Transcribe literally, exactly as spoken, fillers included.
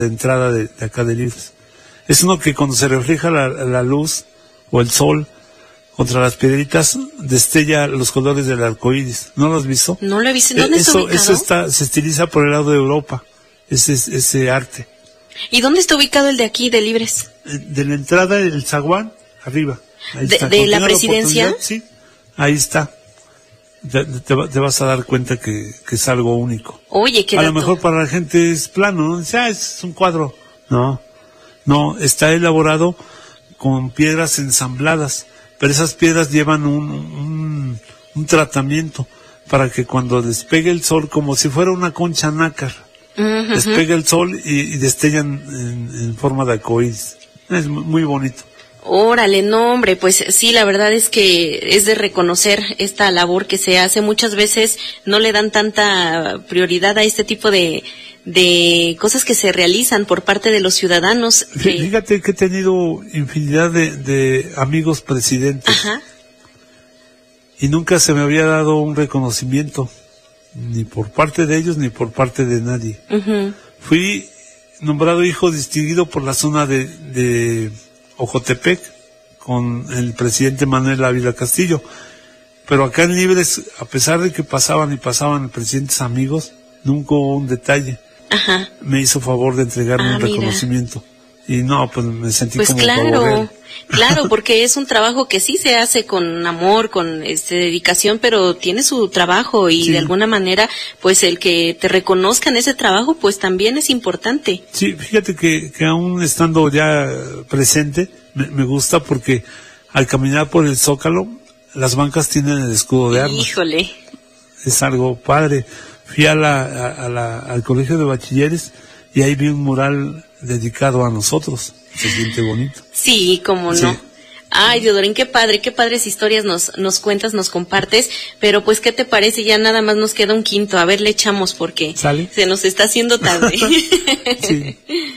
de entrada de, de acá de Libres. Es uno que cuando se refleja la, la luz o el sol contra las piedritas destella los colores del arco iris. ¿No lo has visto? No lo he visto. ¿Dónde eso, está ubicado? Eso está, se estiliza por el lado de Europa, ese, ese arte. ¿Y dónde está ubicado el de aquí, de Libres? De la entrada del zaguán, arriba. Ahí ¿De, está. de la la presidencia? Sí, ahí está. Te, te, te vas a dar cuenta que, que es algo único. Oye, qué A dato. lo mejor para la gente es plano, ¿no? Dice, ah, es un cuadro. No, no, está elaborado con piedras ensambladas, pero esas piedras llevan un, un, un tratamiento para que cuando despegue el sol, como si fuera una concha nácar, uh-huh. despegue el sol y, y destellan en, en forma de arcoíris. Es muy bonito. Órale, no hombre, pues sí, la verdad es que es de reconocer esta labor que se hace. Muchas veces no le dan tanta prioridad a este tipo de, de cosas que se realizan por parte de los ciudadanos. Que... Fíjate que he tenido infinidad de, de amigos presidentes. Ajá. Y nunca se me había dado un reconocimiento, ni por parte de ellos, ni por parte de nadie. Uh-huh. Fui nombrado hijo distinguido por la zona de, de Ojotepec, con el presidente Manuel Ávila Castillo. Pero acá en Libres, a pesar de que pasaban y pasaban presidentes amigos, nunca hubo un detalle. Ajá. Me hizo favor de entregarme ah, un reconocimiento. Mira. Y no, pues me sentí pues como claro, pavo. Claro, porque es un trabajo que sí se hace con amor, con este, dedicación, pero tiene su trabajo y sí. de alguna manera, pues el que te reconozcan ese trabajo, pues también es importante. Sí, fíjate que, que aún estando ya presente, me, me gusta porque al caminar por el Zócalo, las bancas tienen el escudo de armas. Híjole. Es algo padre. Fui a la, a, a la, al colegio de bachilleres y ahí vi un mural dedicado a nosotros. Se siente bonito. Sí, cómo sí. no. Ay, Diodorín, qué padre, qué padres historias nos, nos cuentas, nos compartes, pero pues, ¿qué te parece? Ya nada más nos queda un quinto, a ver, le echamos porque ¿Sale? se nos está haciendo tarde. Sí.